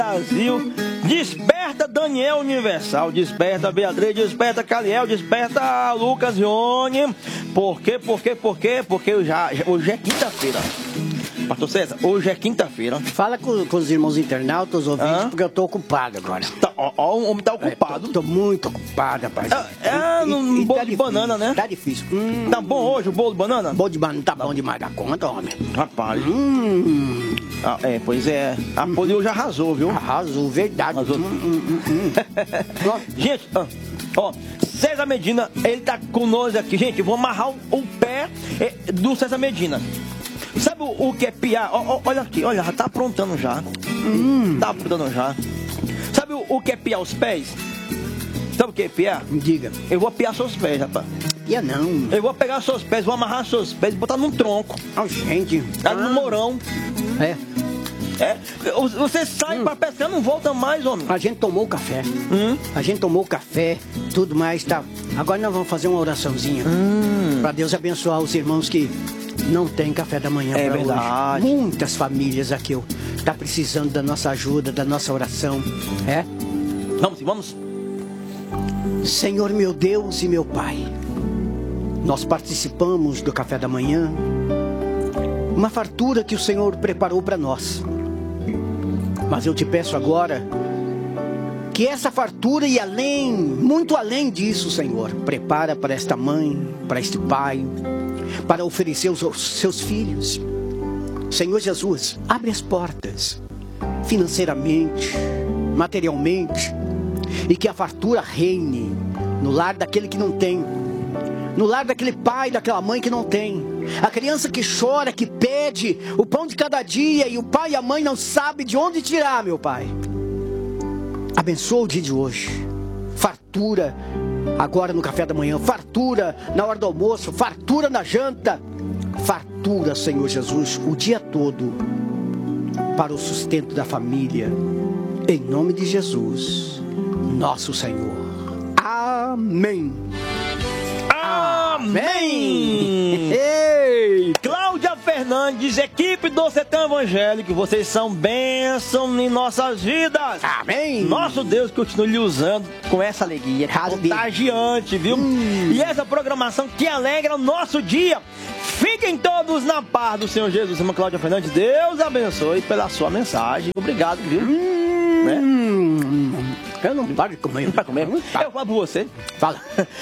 Brasil, desperta Daniel Universal, desperta Beatriz, desperta Caliel, desperta Lucas Ione. Por quê? Porque hoje é quinta-feira. Pastor César, hoje é quinta-feira. Fala com os irmãos internautas, ouvintes, porque eu tô ocupado agora. Ó, o homem tá ocupado. Tô muito ocupado, rapaz. Um bolo tá de banana, né? Tá difícil. Tá bom hoje o bolo de banana? Bolo de banana tá bom demais da conta, homem. Rapaz. Pois é. A Poli hoje arrasou, viu? Arrasou, verdade. Arrasou. Gente, ó, César Medina, ele tá conosco aqui. Gente, vou amarrar o pé do César Medina. Sabe o que é piar? Olha aqui, olha, já tá aprontando já. Tá aprontando já. Sabe o que é piar os pés? Sabe o que é piar? Me diga. Eu vou piar seus pés, rapaz. Pia não. Eu vou pegar seus pés, vou amarrar seus pés e botar num tronco. Gente. No morão. Você sai pra pescar, não volta mais, homem. A gente tomou café. A gente tomou café, tudo mais, tá. Agora nós vamos fazer uma oraçãozinha. Pra Deus abençoar os irmãos que não tem café da manhã pra verdade. hoje. Muitas famílias aqui tá precisando da nossa ajuda, da nossa oração. Vamos. Senhor meu Deus e meu Pai, nós participamos do café da manhã, uma fartura que o Senhor preparou para nós. Mas eu te peço agora que essa fartura e além, muito além disso, Senhor, prepara para esta mãe, para este pai, para oferecer aos seus filhos. Senhor Jesus, abre as portas, financeiramente, materialmente, e que a fartura reine no lar daquele que não tem, no lar daquele pai, daquela mãe que não tem, a criança que chora, que pede o pão de cada dia e o pai e a mãe não sabem de onde tirar, meu Pai. Abençoa o dia de hoje, fartura agora no café da manhã, fartura na hora do almoço, fartura na janta, fartura, Senhor Jesus, o dia todo para o sustento da família, em nome de Jesus, nosso Senhor. Amém. Amém. Ei, Cláudia Fernandes, equipe do Sertão Evangélico, vocês são bênção em nossas vidas. Amém. Nosso Deus continue lhe usando com essa alegria contagiante, viu? E essa programação que alegra o nosso dia. Fiquem todos na paz do Senhor Jesus. Irmã Cláudia Fernandes, Deus abençoe pela sua mensagem. Obrigado, viu? Eu não paro de comer. Não vai comer? Eu falo por você. Fala.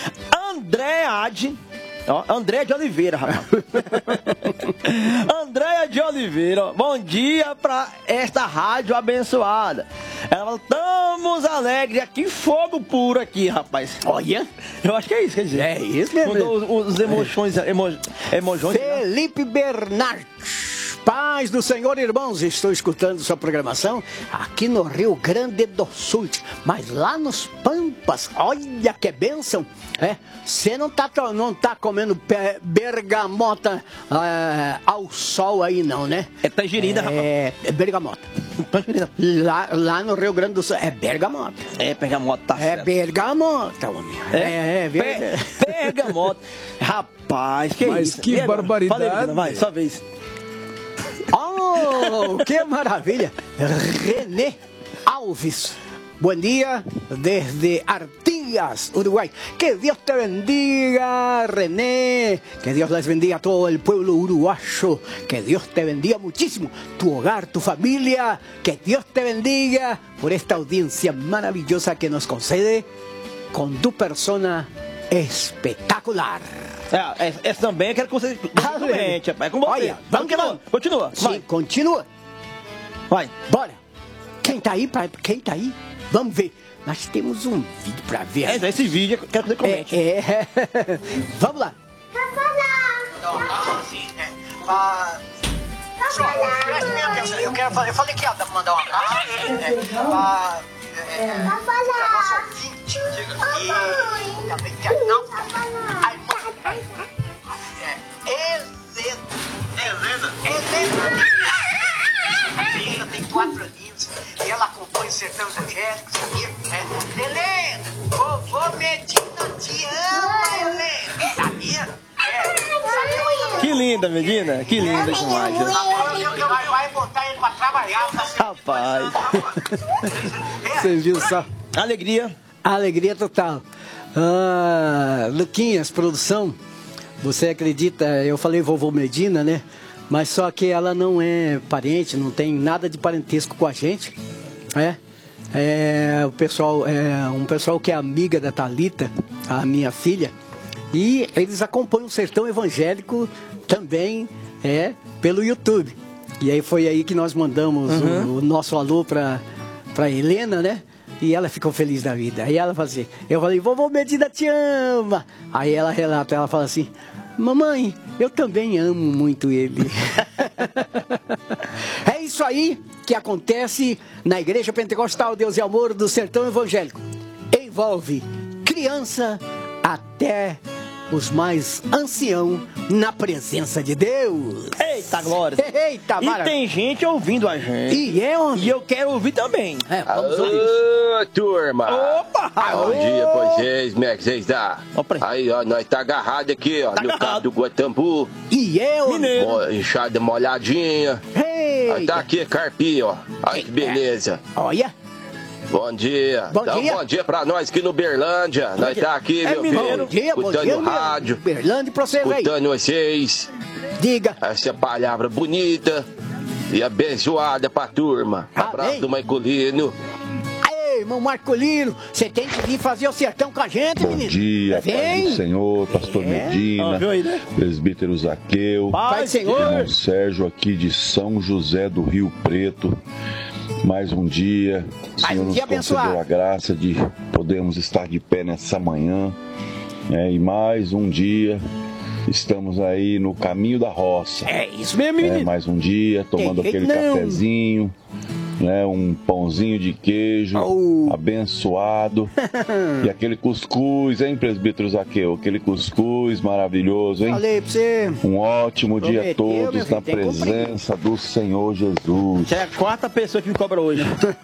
André de Oliveira, rapaz. Andréia de Oliveira, bom dia pra esta rádio abençoada. Ela fala, estamos alegres aqui, fogo puro aqui, rapaz. Olha, eu acho que é isso, quer dizer. É isso mesmo. Os emoções. Felipe Bernardes. Paz do Senhor, irmãos, estou escutando sua programação aqui no Rio Grande do Sul, mas lá nos Pampas, olha que bênção, você não tá comendo bergamota ao sol aí não, né? É tangerina, rapaz. É bergamota. Tangerina. Lá no Rio Grande do Sul é bergamota. É bergamota, tá certo. É bergamota, homem. Bergamota. Rapaz, que mas isso? Mas que barbaridade. Fala, vai, sua vez. Oh, que maravilha! René Alves, bom dia desde Artigas, Uruguay. Que Dios te bendiga, René. Que Dios les bendiga a todo el pueblo uruguayo. Que Dios te bendiga muchísimo, tu hogar, tu familia. Que Dios te bendiga por esta audiencia maravillosa que nos concede con tu persona espetacular. Essa também eu quero que você comente, rapaz. É com você. Olha, vamos continua. Sim, vai. Continua. Vai. Bora. Quem tá aí, pai? Quem tá aí? Vamos ver. Nós temos um vídeo pra ver. Esse vídeo eu quero que você comente. Vamos lá. Presta minha atenção. Eu falei que ia mandar um abraço. Helena tem 4 aninhos e ela acompanha o Sertão Evangélico, sabia? Helena, vovô Medina te ama, Helena, sabia? Que linda, Medina, que linda demais. Vai botar ele pra trabalhar. Rapaz. Você viu só? Alegria. Alegria total. Luquinhas, produção, você acredita, eu falei vovô Medina, né? Mas só que ela não é parente, não tem nada de parentesco com a gente. Um pessoal que é amiga da Thalita, a minha filha, e eles acompanham o Sertão Evangélico também pelo YouTube. E aí foi aí que nós mandamos o nosso alô pra Helena, né? E ela ficou feliz da vida. Aí ela fazia, eu falei, vovô Medina te ama. Aí ela relata, ela fala assim, mamãe, eu também amo muito ele. É isso aí que acontece na Igreja Pentecostal Deus e Amor do Sertão Evangélico. Envolve criança até os mais anciãos na presença de Deus. Eita glória. Eita, e tem gente ouvindo a gente. E eu quero ouvir também. Vamos ouvir. Ô, turma. Opa. Bom dia pra vocês, como é que vocês dá? Aí, ó, nós tá agarrado aqui, ó, no cabo do Guatambu. Mineiro. Enxada molhadinha. Aí tá aqui, carpinho, ó. Olha que beleza. Olha. Bom dia. Bom dia pra nós aqui no Berlândia. Nós tá aqui, meu filho, escutando o rádio. Berlândia pra vocês aí. Escutando vocês. Diga. Essa palavra bonita e abençoada pra turma. Abraço do Marcolino. Ei, irmão Marcolino, você tem que vir fazer o sertão com a gente, menino. Bom dia, Pai do Senhor, pastor Medina, presbítero Zaqueu, Pai do Senhor. Irmão Sérgio aqui de São José do Rio Preto. Mais um dia, o Senhor nos concedeu a graça de podermos estar de pé nessa manhã, e mais um dia estamos aí no caminho da roça. É isso mesmo, menino. Mais um dia, tomando aquele cafezinho, um pãozinho de queijo abençoado e aquele cuscuz, hein, presbítero Zaqueu? Aquele cuscuz maravilhoso, hein? Falei pra você. Um ótimo dia a todos na presença do Senhor Jesus. Você é a quarta pessoa que me cobra hoje.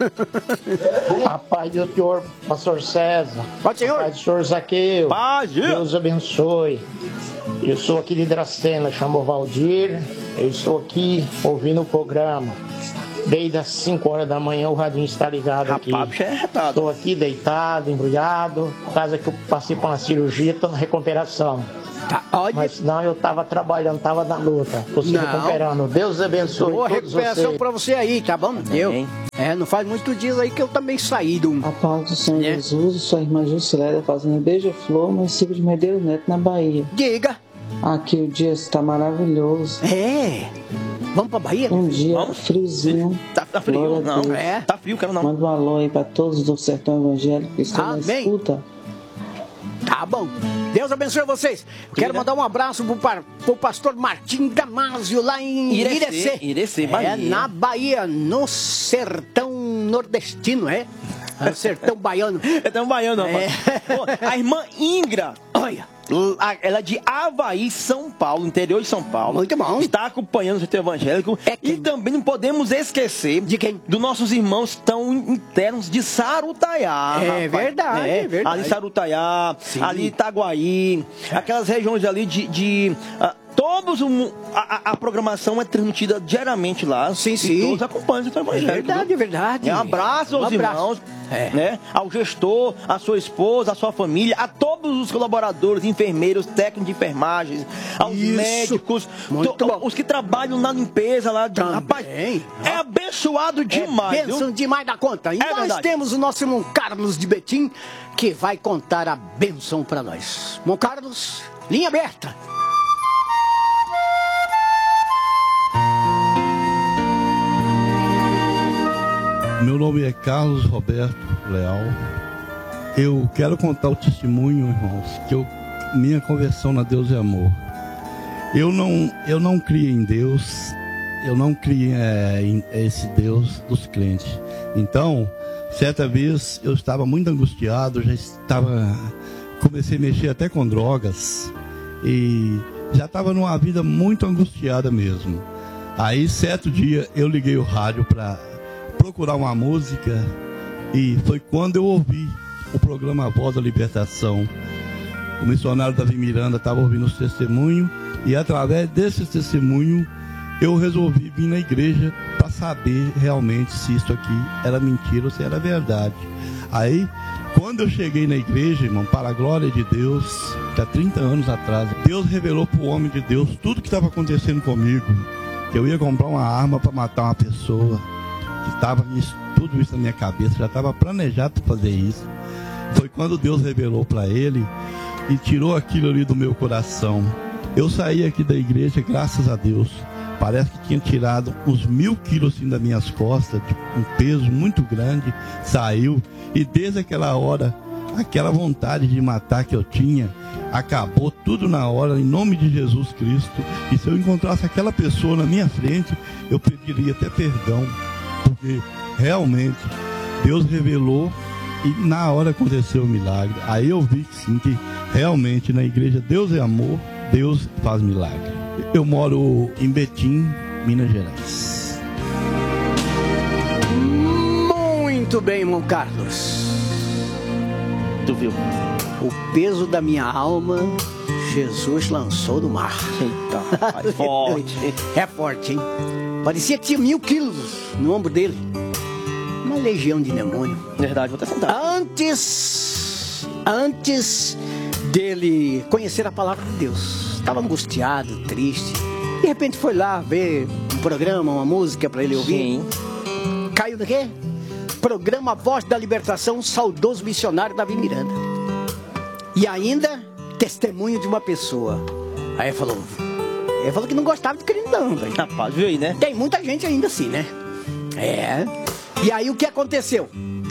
A paz do Senhor, pastor César. Pode, Senhor. A paz do Senhor Zaqueu. Paz. Deus abençoe. Eu sou aqui de Dracena, chamo Valdir. Eu estou aqui ouvindo o programa. Desde as 5 horas da manhã o radinho está ligado aqui. Estou aqui deitado, embrulhado. Por causa que eu passei por uma cirurgia, estou na recuperação. Mas não, eu estava trabalhando, estava na luta. Estou se recuperando. Deus abençoe. Boa todos recuperação vocês. para você aí, tá bom? Não faz muitos dias aí que eu também saí do... A paz do Senhor Jesus, eu sou a irmã Juscelia, fazendo Beija-Flor, município de Medeiros Neto, na Bahia. Diga. Aqui o dia está maravilhoso. Vamos pra Bahia? Um dia friozinho. Tá frio, não. Tá frio, quero não. Manda um alô aí pra todos do Sertão Evangélico que estão na escuta. Tá bom. Deus abençoe vocês. Eu quero mandar um abraço pro pastor Martim Damásio, lá em Irecê, Bahia. Na Bahia, no sertão nordestino, no sertão baiano. Sertão baiano, rapaz. A irmã Ingra. Olha. Ela é de Avaí, São Paulo, interior de São Paulo. Muito bom. Está acompanhando o Sertão Evangélico. E também não podemos esquecer de quem? Dos nossos irmãos tão internos de Sarutaiá. É verdade, é verdade. Ali Sarutaiá, ali Itaguaí, aquelas regiões ali todos a programação é transmitida diariamente lá. Sim. Todos acompanham o Sertão Evangélico. É verdade. Um abraço aos irmãos, ao gestor, à sua esposa, à sua família, a todos os colaboradores, enfermeiros, técnicos de enfermagem, aos médicos, os que trabalham na limpeza lá. Rapaz, é abençoado demais. É bênção demais da conta. E nós temos o nosso irmão Carlos de Betim, que vai contar a bênção para nós. Irmão Carlos, linha aberta. Meu nome é Carlos Roberto Leal. Eu quero contar o testemunho, irmãos, que minha conversão na Deus é Amor. Eu não criei em Deus, eu não criei em esse Deus dos crentes. Então, certa vez eu estava muito angustiado, comecei a mexer até com drogas e já estava numa vida muito angustiada mesmo. Aí, certo dia, eu liguei o rádio para procurar uma música e foi quando eu ouvi o programa Voz da Libertação. O missionário Davi Miranda estava ouvindo os testemunhos e através desse testemunho eu resolvi vir na igreja para saber realmente se isso aqui era mentira ou se era verdade. Aí, quando eu cheguei na igreja, irmão, para a glória de Deus, há 30 anos atrás, Deus revelou para o homem de Deus tudo que estava acontecendo comigo. Eu ia comprar uma arma para matar uma pessoa, que estava tudo isso na minha cabeça, já estava planejado para fazer isso. Foi quando Deus revelou para ele e tirou aquilo ali do meu coração. Eu saí aqui da igreja, graças a Deus. Parece que tinha tirado uns 1000 quilos assim das minhas costas, um peso muito grande, saiu. E desde aquela hora, aquela vontade de matar que eu tinha, acabou tudo na hora, em nome de Jesus Cristo. E se eu encontrasse aquela pessoa na minha frente, eu pediria até perdão, porque realmente Deus revelou e na hora aconteceu o milagre. Aí eu vi que sim, que realmente na igreja Deus é amor, Deus faz milagre. Eu moro em Betim, Minas Gerais. Muito bem, irmão Carlos. Tu viu? O peso da minha alma, Jesus lançou do mar. Eita, é forte. É forte, hein? Parecia que tinha 1000 quilos no ombro dele. Uma legião de demônio. Verdade, vou até sentar. Antes dele conhecer a palavra de Deus, estava angustiado, triste. De repente foi lá ver um programa, uma música para ele ouvir. Sim. Caiu do quê? Programa Voz da Libertação, saudoso missionário Davi Miranda. E ainda testemunho de uma pessoa. Aí ele falou que não gostava de crente não, velho. Rapaz, viu aí, né? Tem muita gente ainda assim, né? É. E aí o que aconteceu?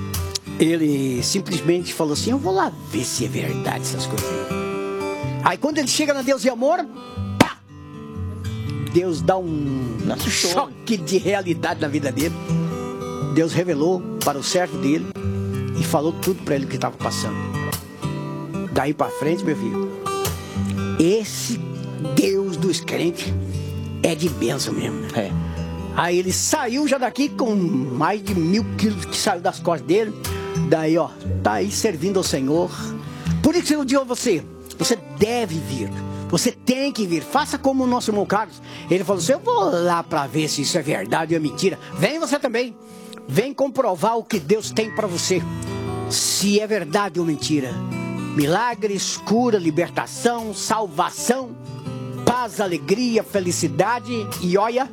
Ele simplesmente falou assim, eu vou lá ver se é verdade essas coisas aí. Aí quando ele chega na Deus e Amor, pá! Deus dá um choque de realidade na vida dele. Deus revelou para o servo dele e falou tudo para ele o que estava passando. Daí para frente, meu filho, esse Deus dos crentes é de bênção mesmo. É. Aí ele saiu já daqui com mais de 1000 quilos que saiu das costas dele. Daí, ó, tá aí servindo ao Senhor. Por isso eu digo a você, você deve vir. Você tem que vir. Faça como o nosso irmão Carlos. Ele falou assim, eu vou lá para ver se isso é verdade ou é mentira. Vem você também. Vem comprovar o que Deus tem para você. Se é verdade ou mentira. Milagres, cura, libertação, salvação, paz, alegria, felicidade e olha,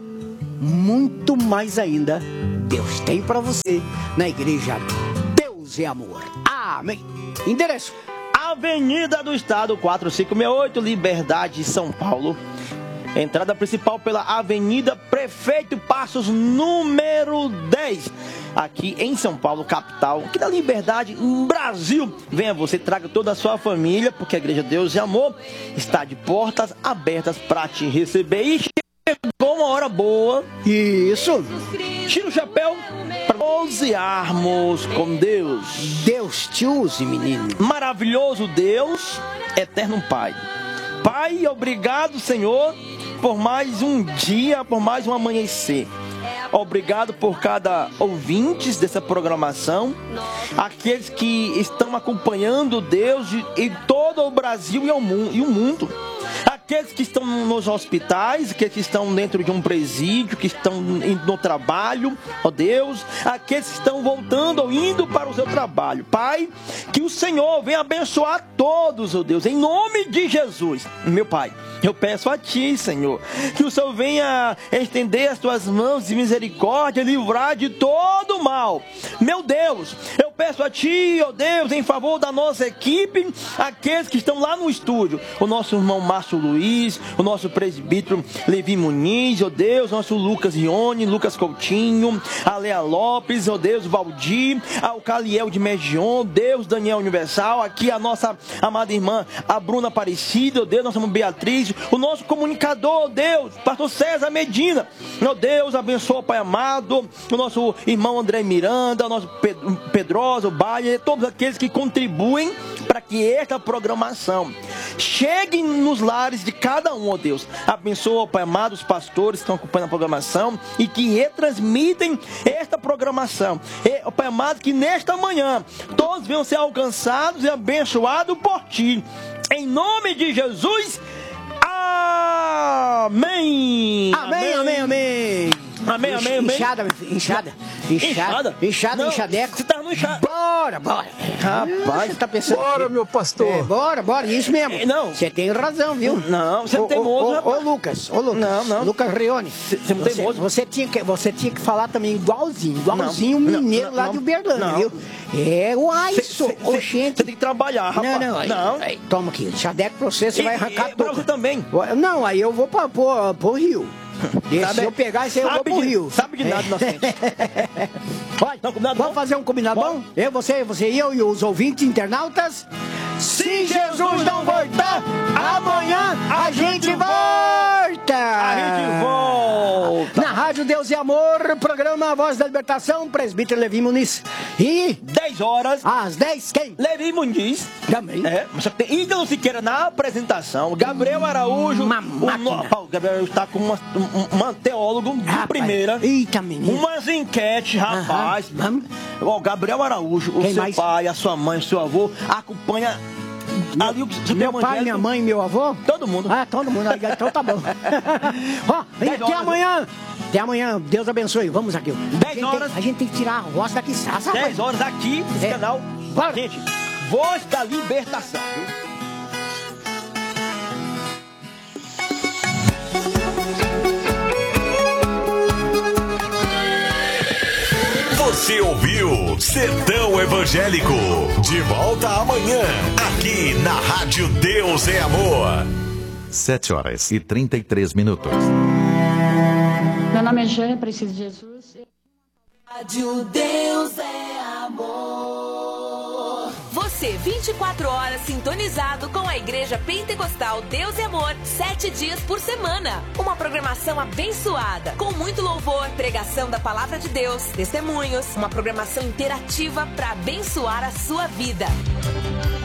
muito mais ainda, Deus tem para você na igreja Deus é Amor. Amém. Endereço: Avenida do Estado 4568, Liberdade, São Paulo. Entrada principal pela Avenida Prefeito Passos, número 10. Aqui em São Paulo, capital, aqui da Liberdade, Brasil. Venha você, traga toda a sua família, porque a Igreja Deus e Amor está de portas abertas para te receber. E chegou uma hora boa. Isso. Tira o chapéu para prosearmos com Deus. Deus te use, menino. Maravilhoso Deus, eterno Pai. Pai, obrigado, Senhor, por mais um dia, por mais um amanhecer. Obrigado por cada ouvinte dessa programação, aqueles que estão acompanhando Deus em todo o Brasil e o mundo. Aqueles que estão nos hospitais, aqueles que estão dentro de um presídio, que estão no trabalho, ó Deus, aqueles que estão voltando ou indo para o seu trabalho. Pai, que o Senhor venha abençoar todos, ó Deus, em nome de Jesus. Meu Pai, eu peço a Ti, Senhor, que o Senhor venha estender as Tuas mãos de misericórdia, livrar de todo o mal. Meu Deus, eu peço a Ti, ó Deus, em favor da nossa equipe, aqueles que estão lá no estúdio, o nosso irmão Márcio Luiz, o nosso presbítero Levi Muniz, ó Deus, nosso Lucas Ione, Lucas Coutinho, a Lea Lopes, ó Deus, Valdir, ao Caliel de Megion, Deus, Daniel Universal, aqui a nossa amada irmã, a Bruna Aparecida, ó Deus, nossa irmã Beatriz, o nosso comunicador, ó Deus, pastor César Medina, ó Deus, abençoa, Pai amado, o nosso irmão André Miranda, o nosso Pedrosa, o Baia, todos aqueles que contribuem para que esta programação chegue nos lares de cada um, ó Deus. Abençoa, Pai amado, os pastores que estão acompanhando a programação e que retransmitem esta programação. E, ó Pai amado, que nesta manhã todos venham ser alcançados e abençoados por Ti. Em nome de Jesus, amém. Amém! Amém, amém, amém! Amém, amém, amém. Inchada, enxadeco. Você tá no enxada. Bora. Rapaz, você tá pensando... Bora, meu pastor. Bora, isso mesmo. Não. Você tem razão, viu? Não, você não tem moço. Ô, Lucas. Não. Lucas Rione. Você não tem moço. Você tinha que falar também igualzinho o mineiro lá de Uberlândia, viu? É, isso. Oxente. Você tem que trabalhar, rapaz. Não. Toma aqui, enxadeco pra você vai arrancar tudo. Pra você também. Não, aí eu vou pro Rio. Se eu pegar isso aí, eu vou pro Rio. Sabe de nada, inocente. Vamos fazer um combinado bom? Você e eu e os ouvintes internautas. Se Jesus não voltar, amanhã a gente volta! Na Rádio Deus e Amor, programa Voz da Libertação, presbítero Levi Muniz. E 10 horas. Às 10, quem? Levi Muniz. Também. Mas só que tem Ídolo Siqueira na apresentação. Gabriel Araújo. O Gabriel está com uma teólogo de primeira. Eita, menino. Umas enquetes, rapaz. Vamos. O Gabriel Araújo, o seu pai, a sua mãe, o seu avô, acompanha... Ali, meu pai, minha mãe, meu avô? Todo mundo. Todo mundo. Então tá bom. Até amanhã. Deus abençoe. Vamos aqui. 10 horas. A gente tem que tirar a roça daqui. 10 horas aqui, nesse canal. Bora. Gente, Voz da Libertação, viu? Você ouviu Sertão Evangélico. De volta amanhã, aqui na Rádio Deus é Amor. 7h33. Meu nome é Jane, preciso de Jesus. Rádio Deus é Amor. Você, 24 horas sintonizado com a Igreja Pentecostal Deus e Amor, 7 dias por semana. Uma programação abençoada, com muito louvor, pregação da Palavra de Deus, testemunhos, uma programação interativa para abençoar a sua vida.